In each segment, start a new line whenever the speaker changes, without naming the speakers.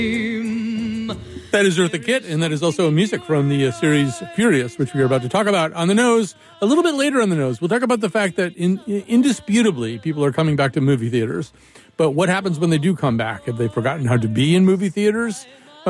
That is Eartha Kitt, and that is also music from the series Furious, which we are about to talk about on the nose. A little bit later on the nose, we'll talk about the fact that indisputably people are coming back to movie theaters. But what happens when they do come back? Have they forgotten how to be in movie theaters?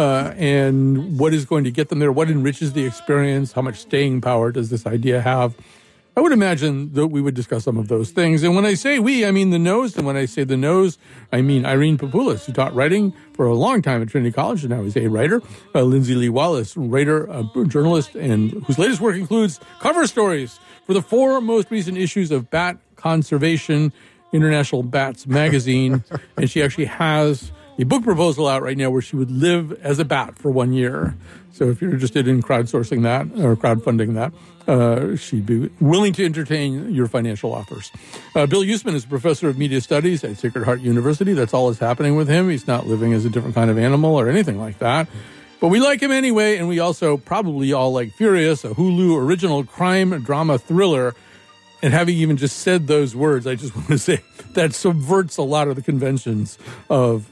And what is going to get them there? What enriches the experience? How much staying power does this idea have? I would imagine that we would discuss some of those things. And when I say we, I mean the nose. And when I say the nose, I mean Irene Papoulis, who taught writing for a long time at Trinity College, and now is a writer. Lindsay Lee Wallace, writer, journalist, and whose latest work includes cover stories for the 4 most recent issues of Bat Conservation International Bats magazine. And she actually has a book proposal out right now where she would live as a bat for 1 year. So if you're interested in crowdsourcing that or crowdfunding that, she'd be willing to entertain your financial offers. Bill Usman is a professor of media studies at Sacred Heart University. That's all that's happening with him. He's not living as a different kind of animal or anything like that. But we like him anyway, and we also probably all like Furious, a Hulu original crime drama thriller. And having even just said those words, I just want to say that subverts a lot of the conventions of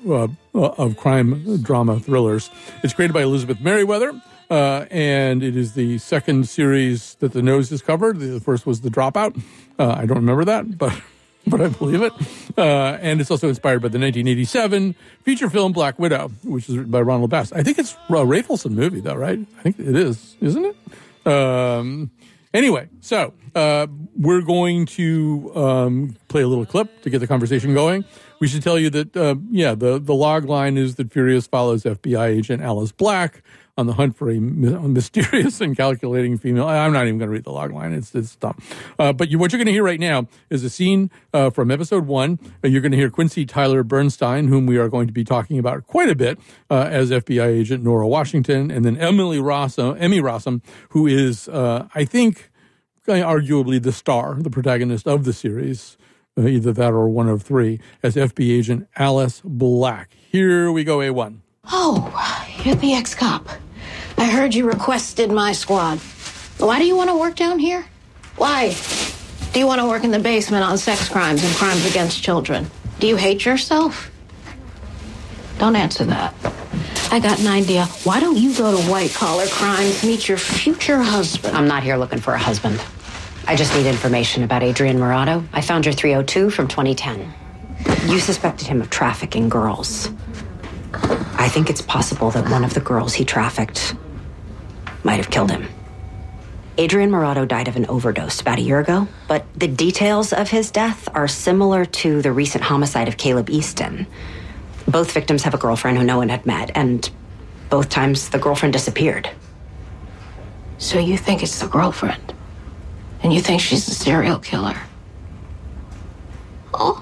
crime drama thrillers. It's created by Elizabeth Merriweather, and it is the second series that the nose has covered. The first was The Dropout. I don't remember that, but I believe it. And it's also inspired by the 1987 feature film Black Widow, which is written by Ronald Bass. I think it's a Rafelson movie, though, right? I think it is, isn't it? Anyway, so we're going to play a little clip to get the conversation going. We should tell you that, the log line is that Furious follows FBI agent Alice Black on the hunt for a mysterious and calculating female. I'm not even going to read the log line. It's dumb. But what you're going to hear right now is a scene from episode 1. You're going to hear Quincy Tyler Bernstein, whom we are going to be talking about quite a bit, as FBI agent Nora Washington, and then Emmy Rossum, who is, I think, arguably the star, the protagonist of the series, either that or one of 3, as FBI agent Alice Black. Here we go, A1.
Oh, you're the ex-cop. I heard you requested my squad. Why do you want to work down here? Why? Do you want to work in the basement on sex crimes and crimes against children? Do you hate yourself? Don't answer that. I got an idea. Why don't you go to white-collar crimes, meet your future husband?
I'm not here looking for a husband. I just need information about Adrian Murado. I found your 302 from 2010. You suspected him of trafficking girls. I think it's possible that one of the girls he trafficked might have killed him. Adrian Murado died of an overdose about a year ago, but the details of his death are similar to the recent homicide of Caleb Easton. Both victims have a girlfriend who no one had met, and both times the girlfriend disappeared.
So you think it's the girlfriend? And you think she's a serial killer? Oh,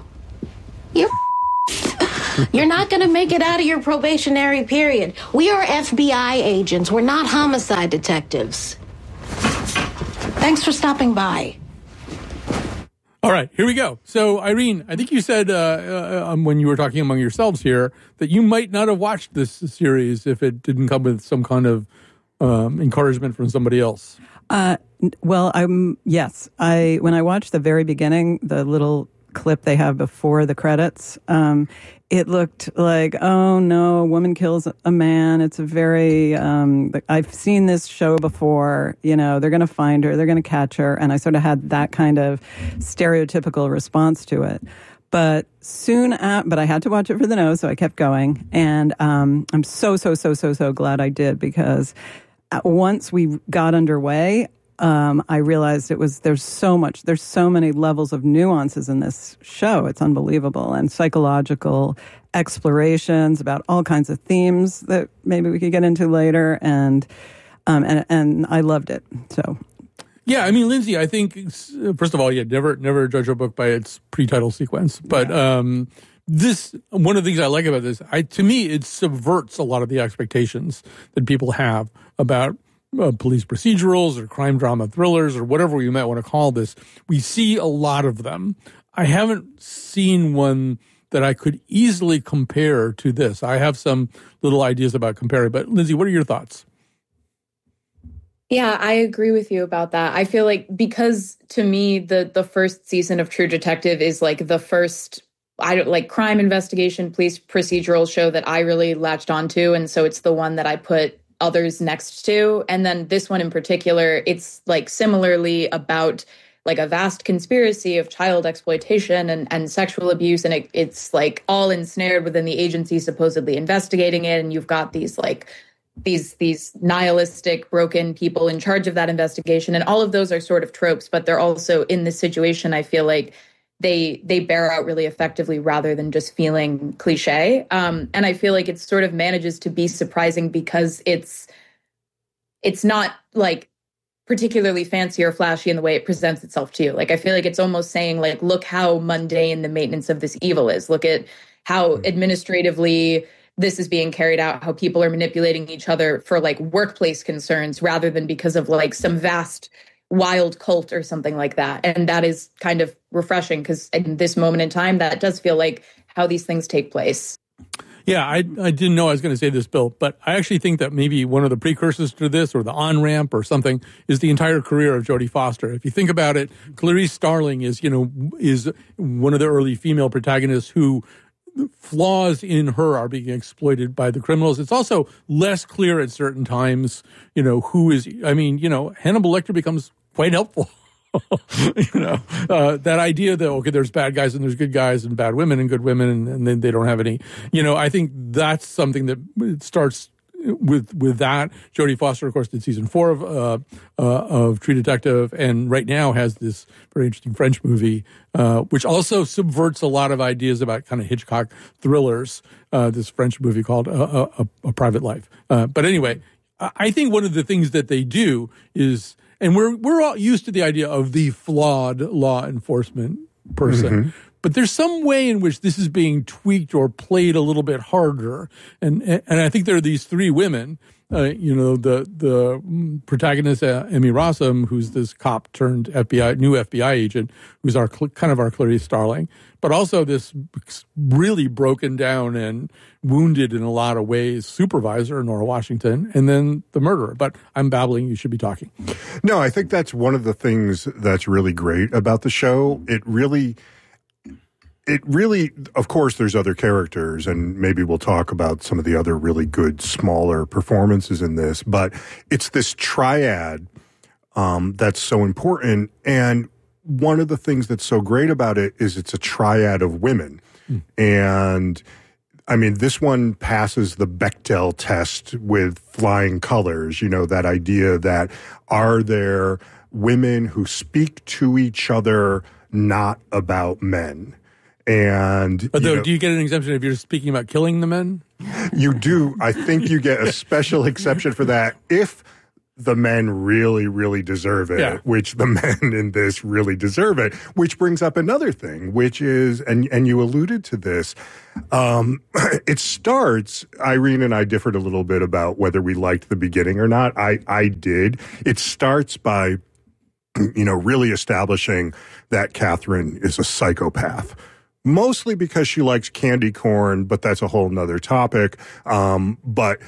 you're not going to make it out of your probationary period. We are FBI agents. We're not homicide detectives. Thanks for stopping by.
All right, here we go. So, Irene, I think you said when you were talking among yourselves here that you might not have watched this series if it didn't come with some kind of encouragement from somebody else.
Well, yes. When I watched the very beginning, the little clip they have before the credits, it looked like, oh no, a woman kills a man. It's a very, I've seen this show before, they're going to find her, they're going to catch her. And I sort of had that kind of stereotypical response to it. But but I had to watch it for the nose, so I kept going. And I'm so glad I did, because once we got underway, I realized there's so many levels of nuances in this show. It's unbelievable. And psychological explorations about all kinds of themes that maybe we could get into later. And I loved it. So.
Yeah, I mean, Lindsay, I think, first of all, never judge a book by its pre-title sequence. But this, one of the things I like about this, to me, it subverts a lot of the expectations that people have about police procedurals or crime drama thrillers or whatever you might want to call this. We see a lot of them. I haven't seen one that I could easily compare to this. I have some little ideas about comparing, but Lindsay, what are your thoughts?
Yeah, I agree with you about that. I feel like, because to me, the first season of True Detective is like the first I don't like crime investigation, police procedural show that I really latched onto. And so it's the one that I put others next to. And then this one in particular, it's like similarly about like a vast conspiracy of child exploitation and sexual abuse. And it's like all ensnared within the agency supposedly investigating it. And you've got these like these nihilistic, broken people in charge of that investigation. And all of those are sort of tropes, but they're also in this situation, I feel like they bear out really effectively rather than just feeling cliche. And I feel like it sort of manages to be surprising because it's not like particularly fancy or flashy in the way it presents itself to you. Like, I feel like it's almost saying like, look how mundane the maintenance of this evil is. Look at how administratively this is being carried out, how people are manipulating each other for like workplace concerns rather than because of like some vast wild cult or something like that. And that is kind of refreshing because in this moment in time, that does feel like how these things take place.
Yeah, I didn't know I was going to say this, Bill, but I actually think that maybe one of the precursors to this or the on-ramp or something is the entire career of Jodie Foster. If you think about it, Clarice Starling is one of the early female protagonists who flaws in her are being exploited by the criminals. It's also less clear at certain times, who is, Hannibal Lecter becomes quite helpful. That idea that, okay, there's bad guys and there's good guys and bad women and good women and then they don't have any, I think that's something that starts with that. Jodie Foster, of course, did season 4 of True Detective, and right now has this very interesting French movie, which also subverts a lot of ideas about kind of Hitchcock thrillers. This French movie called A Private Life. But anyway, I think one of the things that they do is, and we're all used to the idea of the flawed law enforcement person. Mm-hmm. But there's some way in which this is being tweaked or played a little bit harder. And I think there are these 3 women, the protagonist, Emmy Rossum, who's this cop turned new FBI agent, who's our Clarice Starling, but also this really broken down and wounded in a lot of ways supervisor, Nora Washington, and then the murderer. But I'm babbling. You should be talking.
No, I think that's one of the things that's really great about the show. It really, of course, there's other characters, and maybe we'll talk about some of the other really good, smaller performances in this, but it's this triad that's so important. And one of the things that's so great about it is it's a triad of women. And, I mean, this one passes the Bechdel test with flying colors, that idea that are there women who speak to each other not about men? And
do you get an exemption if you're speaking about killing the men?
You do. I think you get a special exception for that if the men really, really deserve it, which the men in this really deserve it, which brings up another thing, which is, and you alluded to this, it starts, Irene and I differed a little bit about whether we liked the beginning or not. I did. It starts by, really establishing that Catherine is a psychopath. Mostly because she likes candy corn, but that's a whole nother topic. But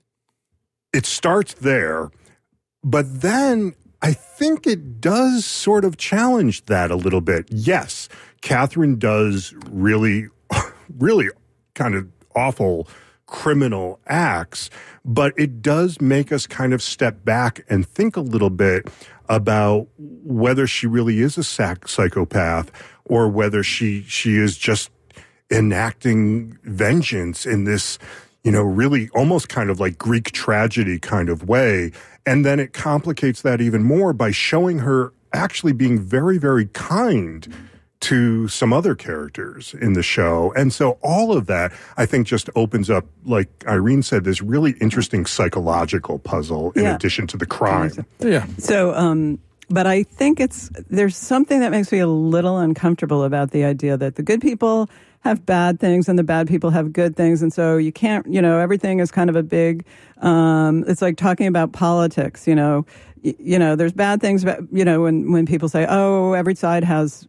it starts there. But then I think it does sort of challenge that a little bit. Yes, Catherine does really, really kind of awful criminal acts, but it does make us kind of step back and think a little bit about whether she really is a psychopath or whether she is just enacting vengeance in this, really almost kind of like Greek tragedy kind of way. And then it complicates that even more by showing her actually being very, very kind to some other characters in the show. And so all of that, I think, just opens up, like Irene said, this really interesting psychological puzzle in addition to the crime.
Yeah.
So, but I think there's something that makes me a little uncomfortable about the idea that the good people have bad things and the bad people have good things. And so you can't, everything is kind of a big, it's like talking about politics, there's bad things about, when people say, oh, every side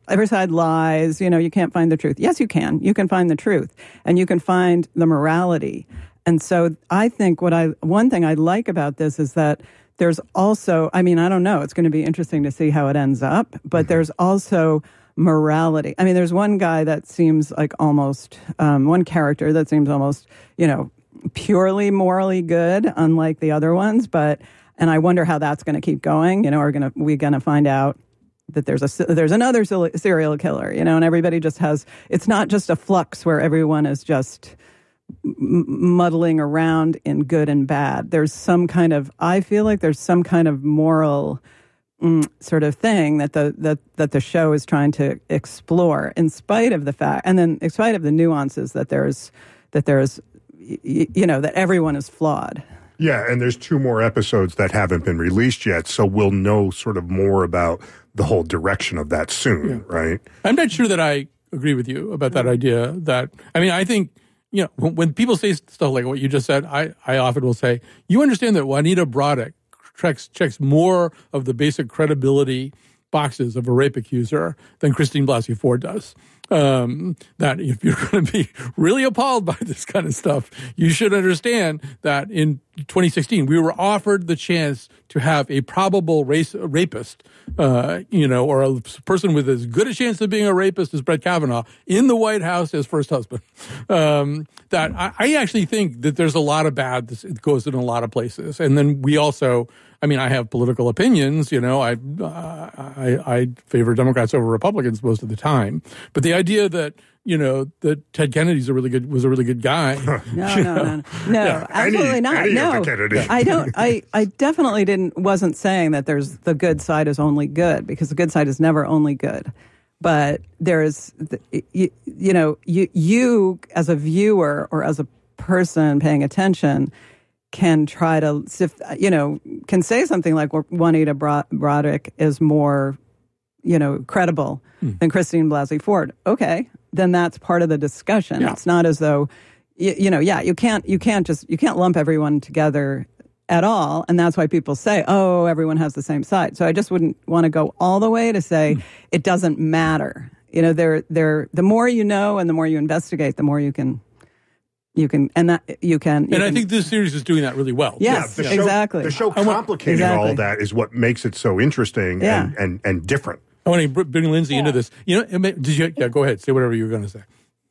lies, you can't find the truth. Yes, you can. You can find the truth and you can find the morality. And so I think one thing I like about this is that there's also, I don't know, it's going to be interesting to see how it ends up, but there's also morality. I mean, there's one guy that seems like almost, one character that seems almost, purely morally good, unlike the other ones. And I wonder how that's going to keep going. We're going to find out that there's another serial killer, and everybody just has, it's not just a flux where everyone is just muddling around in good and bad. There's some kind of, I feel like there's some kind of moral sort of thing that the show is trying to explore, in spite of the fact, and then in spite of the nuances that there's that everyone is flawed.
Yeah, and there's 2 more episodes that haven't been released yet, so we'll know sort of more about the whole direction of that soon, right? I'm
not sure that I agree with you about that idea. I think, when people say stuff like what you just said, I often will say, you understand that Juanita Broderick checks more of the basic credibility boxes of a rape accuser than Christine Blasey Ford does. That if you're going to be really appalled by this kind of stuff, you should understand that in 2016, we were offered the chance to have a probable rapist, or a person with as good a chance of being a rapist as Brett Kavanaugh in the White House as first husband. That I actually think that there's a lot of bad that goes in a lot of places. And then we also, I have political opinions, I favor Democrats over Republicans most of the time. But the idea that, that Ted Kennedy's was a really good guy.
No, absolutely not. No, I definitely wasn't saying that there's the good side is only good, because the good side is never only good. But there's, you as a viewer or as a person paying attention can try to sift, can say something like, well, Juanita Broderick is more, credible than Christine Blasey Ford. Okay, then that's part of the discussion. Yeah. It's not as though, you can't lump everyone together at all, and that's why people say, oh, everyone has the same side. So I just wouldn't want to go all the way to say it doesn't matter. The more you know and the more you investigate, the more you can. And I
think this series is doing that really well.
Yes, exactly.
The show complicating all that is what makes it so interesting and different.
I want to bring Lindsay into this. Go ahead. Say whatever you were going to say.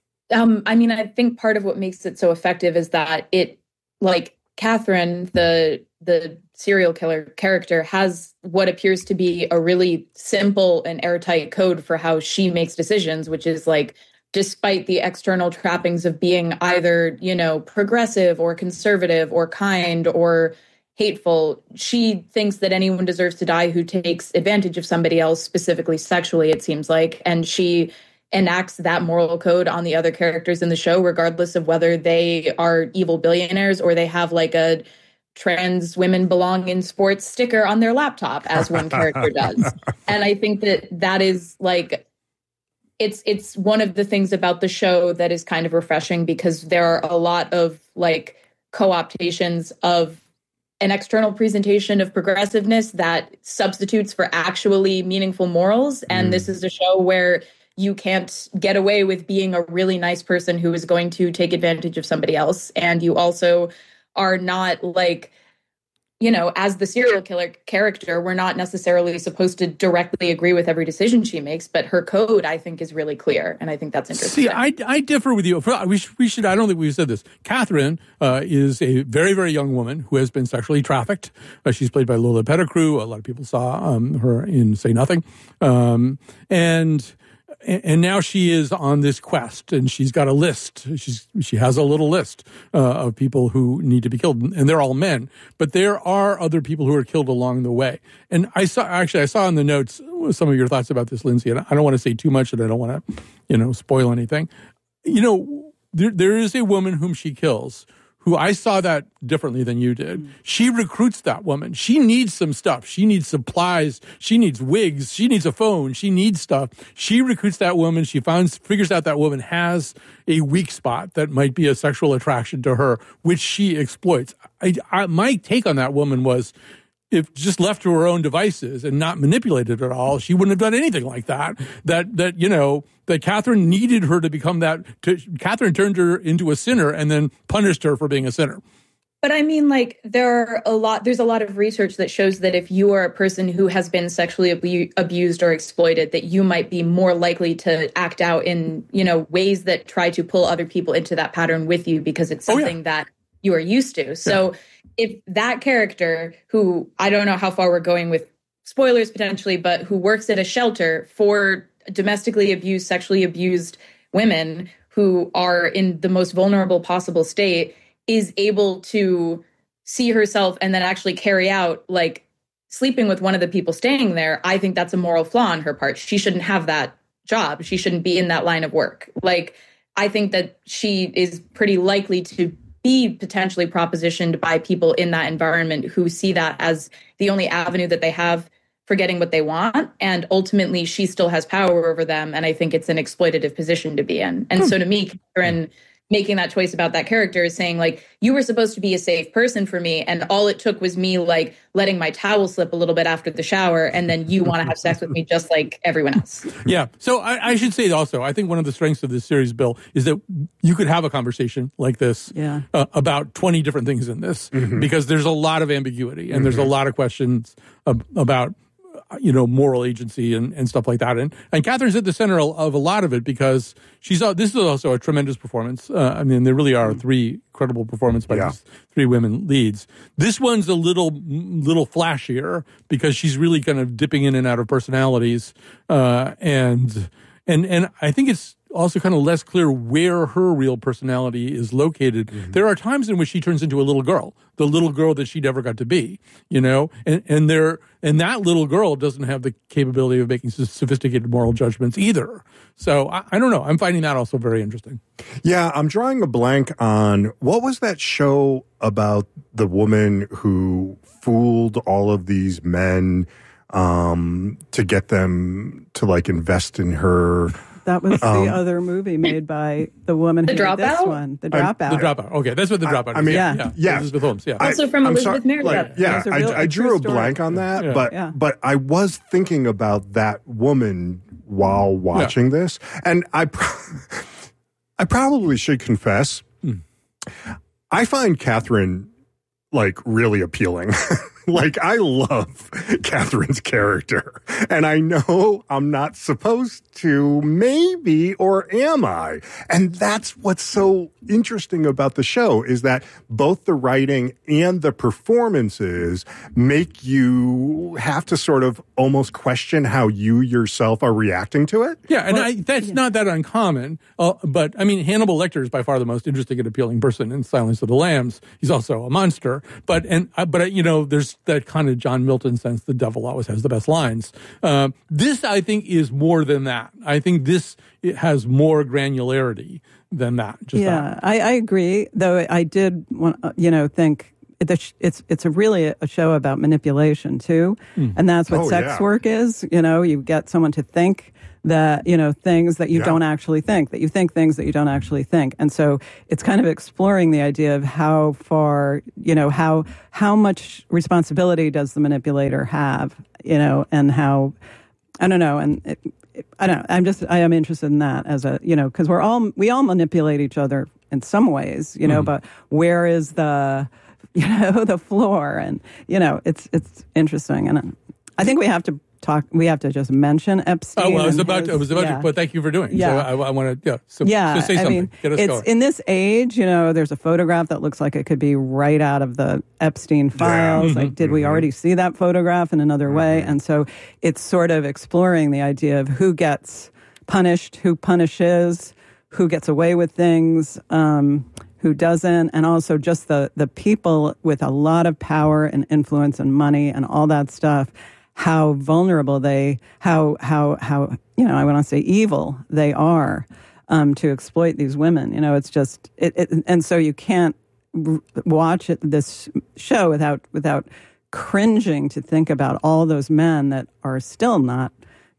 I think part of what makes it so effective is that it, like Catherine, the serial killer character, has what appears to be a really simple and airtight code for how she makes decisions, which is like, despite the external trappings of being either, progressive or conservative or kind or hateful, she thinks that anyone deserves to die who takes advantage of somebody else, specifically sexually, it seems like. And she enacts that moral code on the other characters in the show, regardless of whether they are evil billionaires or they have like a trans women belong in sports sticker on their laptop, as one character does. And I think that is like, it's one of the things about the show that is kind of refreshing, because there are a lot of like co-optations of an external presentation of progressiveness that substitutes for actually meaningful morals. And this is a show where you can't get away with being a really nice person who is going to take advantage of somebody else. And you also are not like, as the serial killer character, we're not necessarily supposed to directly agree with every decision she makes, but her code, I think, is really clear. And I think that's interesting.
See, I differ with you. We should, I don't think we've said this. Catherine is a very, very young woman who has been sexually trafficked. She's played by Lola Pettigrew. A lot of people saw her in Say Nothing. And now she is on this quest, and she's got a list. She has a little list of people who need to be killed, and they're all men. But there are other people who are killed along the way. And I saw in the notes some of your thoughts about this, Lindsay. And I don't want to say too much, and I don't want to, spoil anything. There is a woman whom she kills, who I saw that differently than you did. She recruits that woman. She needs some stuff. She needs supplies. She needs wigs. She needs a phone. She needs stuff. She recruits that woman. She figures out that woman has a weak spot that might be a sexual attraction to her, which she exploits. My take on that woman was, if just left to her own devices and not manipulated at all, she wouldn't have done anything like that. That Catherine needed her to become that. Catherine turned her into a sinner and then punished her for being a sinner.
But I mean, like, there's a lot of research that shows that if you are a person who has been sexually abused or exploited, that you might be more likely to act out in, ways that try to pull other people into that pattern with you because it's something that you are used to. So if that character, who I don't know how far we're going with spoilers potentially, but who works at a shelter for domestically abused, sexually abused women who are in the most vulnerable possible state, is able to see herself and then actually carry out, like, sleeping with one of the people staying there, I think that's a moral flaw on her part. She shouldn't have that job. She shouldn't be in that line of work. Like, I think that she is pretty likely to be potentially propositioned by people in that environment who see that as the only avenue that they have for getting what they want. And ultimately, she still has power over them. And I think it's an exploitative position to be in. And so to me, Catherine making that choice about that character is saying, like, you were supposed to be a safe person for me, and all it took was me, like, letting my towel slip a little bit after the shower, and then you want to have sex with me just like everyone else.
Yeah. So I should say also, I think one of the strengths of this series, Bill, is that you could have a conversation like this about 20 different things in this, because there's a lot of ambiguity, and there's a lot of questions about moral agency and stuff like that. And Catherine's at the center of a lot of it because this is also a tremendous performance. I mean, there really are three credible performances by these three women leads. This one's a little flashier because she's really kind of dipping in and out of personalities. And I think it's also kind of less clear where her real personality is located. There are times in which she turns into a little girl, the little girl that she never got to be, and that little girl doesn't have the capability of making sophisticated moral judgments either. So I don't know. I'm finding that also very interesting.
Yeah, I'm drawing a blank on what was that show about the woman who fooled all of these men to get them to, like, invest in her.
That was the other movie made by the woman who did this one. The Dropout.
The Dropout. Okay, that's what The Dropout is. I mean,
yeah.
Elizabeth Holmes,
Also from Elizabeth Meredith.
I drew a blank on that, but I was thinking about that woman while watching this. And I probably should confess, I find Catherine, like, really appealing. Like, I love Catherine's character, and I know I'm not supposed to, maybe, or am I? And that's what's so interesting about the show, is that both the writing and the performances make you have to sort of almost question how you yourself are reacting to it.
Yeah, and that's not that uncommon. But, I mean, Hannibal Lecter is by far the most interesting and appealing person in Silence of the Lambs. He's also a monster. But there's that kind of John Milton sense, the devil always has the best lines. This, I think, is more than that. I think it has more granularity than that.
I agree. Though I did want, think it's really a show about manipulation too, and that's what sex work is. You get someone to think that, things that you don't actually think, that you think things that you don't actually think. And so it's kind of exploring the idea of how far, how much responsibility does the manipulator have, and how, I don't know. And I don't know. I am interested in that as a, because we all manipulate each other in some ways, but where is the floor? And, it's interesting. And I think we have to just mention Epstein.
Oh, well, I was about to, but thank you for doing it. Yeah. So I want to, say something. Get us going.
In this age, there's a photograph that looks like it could be right out of the Epstein files. Like, did we already see that photograph in another way? And so it's sort of exploring the idea of who gets punished, who punishes, who gets away with things, who doesn't, and also just the people with a lot of power and influence and money and all that stuff, how vulnerable how I want to say evil they are to exploit these women. It's just and so you can't watch this show without cringing to think about all those men that are still not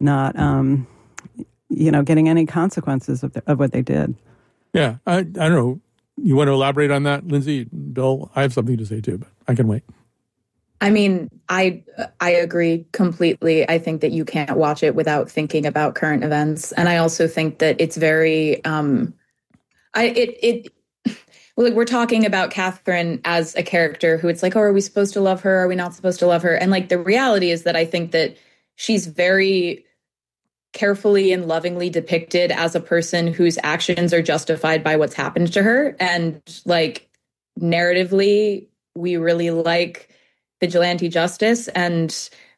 getting any consequences of what they did.
Yeah, I don't know. You want to elaborate on that, Lindsay? Bill, I have something to say too, but I can wait.
I mean, I agree completely. I think that you can't watch it without thinking about current events, and I also think that it's very like we're talking about Catherine as a character who it's like, oh, are we supposed to love her? Are we not supposed to love her? And like the reality is that I think that she's very carefully and lovingly depicted as a person whose actions are justified by what's happened to her. And like narratively, we really like vigilante justice. And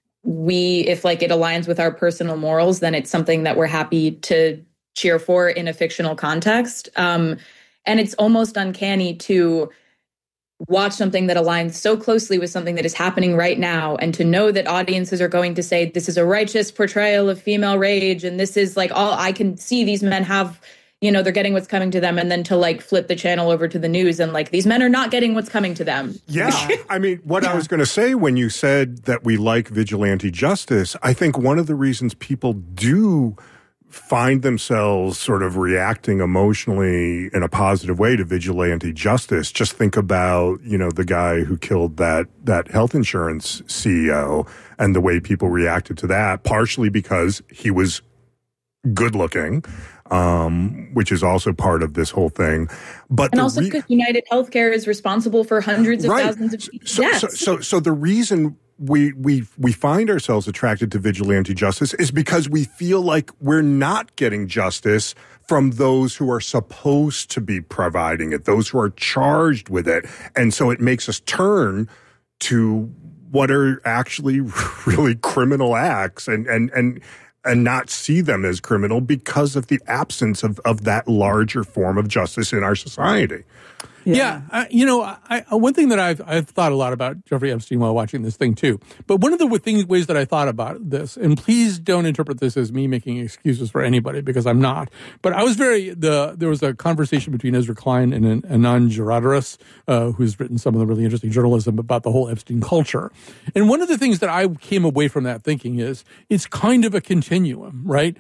if like it aligns with our personal morals, then it's something that we're happy to cheer for in a fictional context. And it's almost uncanny to watch something that aligns so closely with something that is happening right now, and to know that audiences are going to say this is a righteous portrayal of female rage, and this is like all I can see these men have, they're getting what's coming to them, and then to like flip the channel over to the news and like these men are not getting what's coming to them.
Yeah. I mean, what I was going to say when you said that we like vigilante justice, I think one of the reasons people do find themselves sort of reacting emotionally in a positive way to vigilante justice. Just think about, the guy who killed that health insurance CEO and the way people reacted to that, partially because he was good looking, which is also part of this whole thing. But
also because United Healthcare is responsible for hundreds of thousands of deaths.
So the reason we find ourselves attracted to vigilante justice is because we feel like we're not getting justice from those who are supposed to be providing it, those who are charged with it. And so it makes us turn to what are actually really criminal acts and not see them as criminal because of the absence of that larger form of justice in our society.
Yeah. One thing that I've thought a lot about Jeffrey Epstein while watching this thing too, but one of the ways that I thought about this, and please don't interpret this as me making excuses for anybody because I'm not, but I was there was a conversation between Ezra Klein and Anand Giradharas, who's written some of the really interesting journalism about the whole Epstein culture. And one of the things that I came away from that thinking is it's kind of a continuum, right?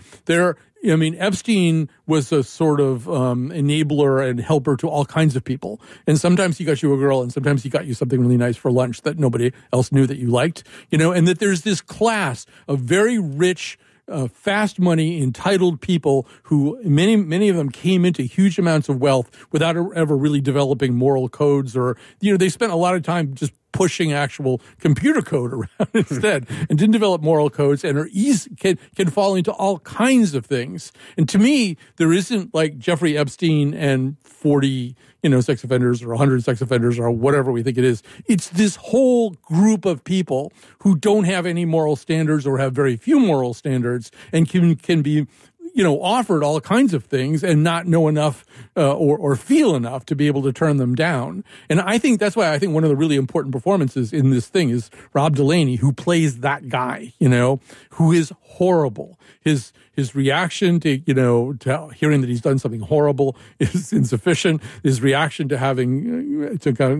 Epstein was a sort of enabler and helper to all kinds of people. And sometimes he got you a girl, and sometimes he got you something really nice for lunch that nobody else knew that you liked, and that there's this class of very rich, fast money, entitled people who many of them came into huge amounts of wealth without ever really developing moral codes, or, they spent a lot of time just pushing actual computer code around instead, and didn't develop moral codes, and can fall into all kinds of things. And to me, there isn't like Jeffrey Epstein and 40, sex offenders or 100 sex offenders or whatever we think it is. It's this whole group of people who don't have any moral standards or have very few moral standards and can be offered all kinds of things and not know enough or feel enough to be able to turn them down. And I think that's why I think one of the really important performances in this thing is Rob Delaney, who plays that guy, who is horrible. His reaction to hearing that he's done something horrible is insufficient. His reaction to having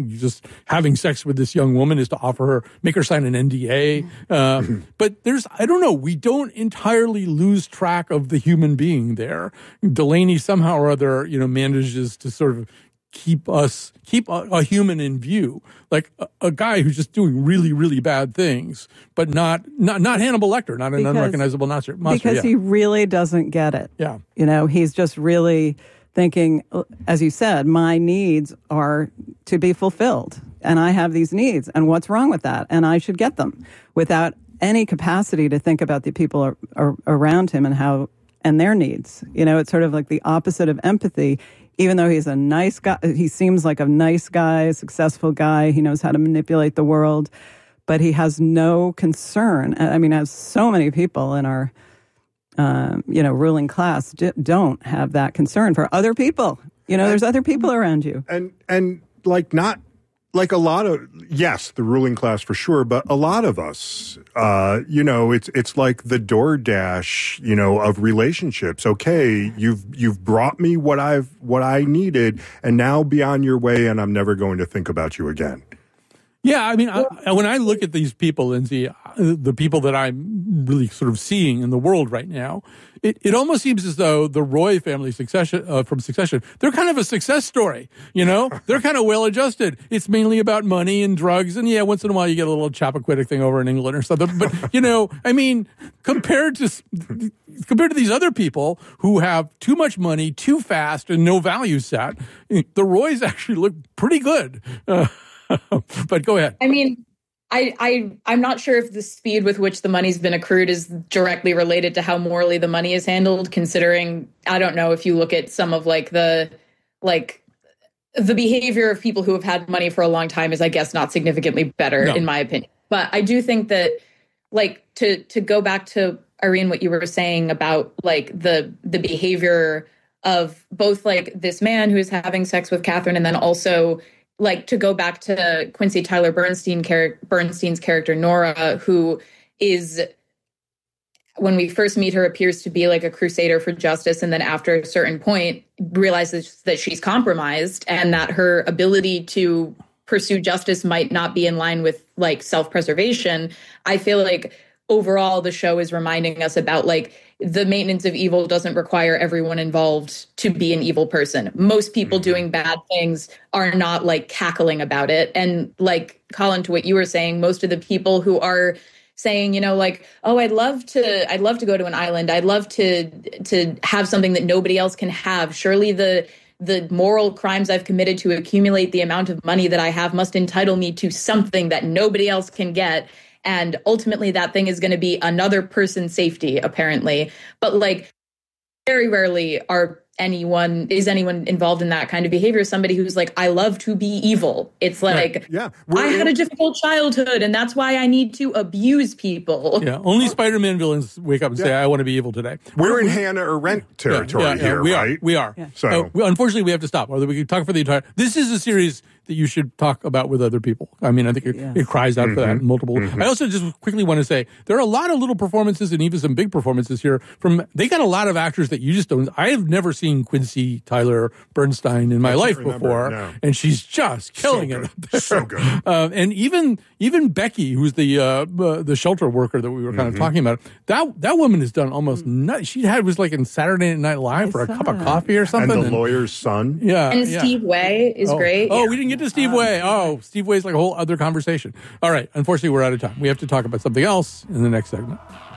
sex with this young woman is to make her sign an NDA. But I don't know, we don't entirely lose track of the human being there. Delaney somehow or other, manages to sort of keep a human in view, like a guy who's just doing really, really bad things, but not Hannibal Lecter, not an unrecognizable monster.
Because he really doesn't get it.
Yeah.
He's just really thinking, as you said, my needs are to be fulfilled, and I have these needs, and what's wrong with that? And I should get them, without any capacity to think about the people around him and their needs. It's sort of like the opposite of empathy. Even though he's a nice guy, he seems like a nice guy, successful guy. He knows how to manipulate the world, but he has no concern. As so many people in our, ruling class don't have that concern for other people. There's other people around you.
And not like a lot of, yes, the ruling class for sure, but a lot of us, it's like the DoorDash, of relationships. Okay, you've brought me what I needed, and now be on your way, and I'm never going to think about you again.
Yeah, I mean, when I look at these people, Lindsay, the people that I'm really sort of seeing in the world right now, it almost seems as though the Roy family from Succession, they're kind of a success story, you know? They're kind of well-adjusted. It's mainly about money and drugs, and yeah, once in a while you get a little Chappaquiddick thing over in England or something. But, you know, I mean, compared to these other people who have too much money, too fast, and no value set, the Roys actually look pretty good. But go ahead.
I mean, I'm not sure if the speed with which the money's been accrued is directly related to how morally the money is handled, considering, I don't know, if you look at some of the behavior of people who have had money for a long time is, I guess, not significantly better, in my opinion. But I do think that, to go back to, Irene, what you were saying about, the behavior of both, this man who is having sex with Catherine, and then also, to go back to Quincy Tyler Bernstein's character, Nora, who is, when we first meet her, appears to be like a crusader for justice. And then after a certain point, realizes that she's compromised and that her ability to pursue justice might not be in line with self-preservation. I feel like overall the show is reminding us about the maintenance of evil doesn't require everyone involved to be an evil person. Most people doing bad things are not cackling about it. And Colin, to what you were saying, most of the people who are saying, oh, I'd love to go to an island. I'd love to have something that nobody else can have. Surely the moral crimes I've committed to accumulate the amount of money that I have must entitle me to something that nobody else can get. And ultimately that thing is going to be another person's safety, apparently. But very rarely is anyone involved in that kind of behavior. Somebody who's I love to be evil. It's I had a difficult childhood and that's why I need to abuse people.
Yeah, only Spider-Man villains wake up and say, I want to be evil today.
We're in Hannah Arendt territory here, right?
We are. Yeah. So unfortunately, we have to stop. Although we could talk for the entire... This is a series that you should talk about with other people. I mean, I think it cries out for that in multiple... I also just quickly want to say, there are a lot of little performances and even some big performances here they got a lot of actors that you just don't... I have never seen Quincy Tyler Bernstein in my life before, and she's just killing it.
So good.
And even Becky, who's the shelter worker that we were kind of talking about, that woman has done almost nothing. She was in Saturday Night Live for a cup of coffee or something.
And the lawyer's son.
Yeah.
And Steve Way is great.
Oh, we didn't get to Steve Way. Oh, Steve Way's a whole other conversation. All right. Unfortunately, we're out of time. We have to talk about something else in the next segment.